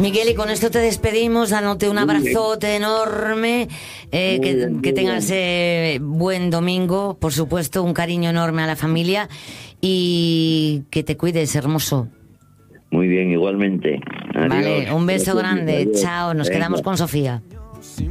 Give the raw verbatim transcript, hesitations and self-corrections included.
Miguel, y con esto te despedimos, dándote un abrazote enorme, eh, que, bien, que tengas bien. eh, buen domingo, por supuesto, un cariño enorme a la familia y que te cuides, hermoso. Muy bien, igualmente. Adiós. Vale, un beso Gracias, grande, adiós. chao, nos Venga. quedamos con Sofía.